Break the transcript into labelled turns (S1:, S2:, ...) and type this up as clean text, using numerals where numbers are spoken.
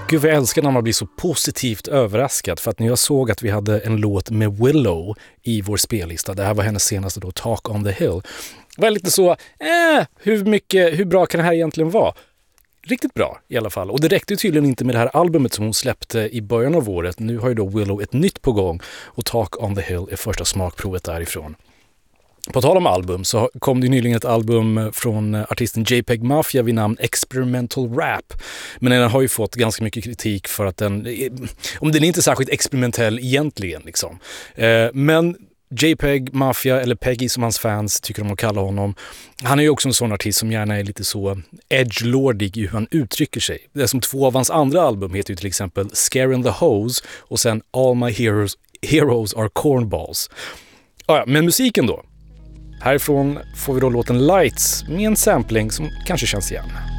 S1: Gud, vad jag älskar när man blir så positivt överraskad, för att när jag såg att vi hade en låt med Willow i vår spellista, det här var hennes senaste då, Talk on the Hill, var lite så, hur bra kan det här egentligen vara? Riktigt bra i alla fall. Och det räckte tydligen inte med det här albumet som hon släppte i början av året. Nu har ju då Willow ett nytt på gång och Talk on the Hill är första smakprovet därifrån. På tal om album så kom det nyligen ett album från artisten JPEG Mafia vid namn Experimental Rap. Men den har ju fått ganska mycket kritik för att den är inte särskilt experimentell egentligen liksom. Men JPEG Mafia, eller Peggy som hans fans tycker om att kalla honom, han är ju också en sån artist som gärna är lite så edgelordig i hur han uttrycker sig. Det är som 2 av hans andra album heter ju till exempel Scaring the Hose och sen All My Heroes Are Cornballs. Ja, men musiken då. Härifrån får vi då låten Lights med en sampling som kanske känns igen.